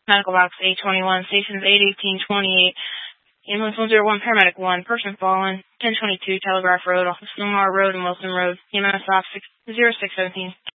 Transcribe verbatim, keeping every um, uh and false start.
Medical box eight twenty-one, stations eight eighteen twenty-eight. Ambulance one zero one, paramedic one, person fallen, ten twenty-two, Telegraph Road, off of Sumar Road and Wilson Road. E M S off zero six seventeen.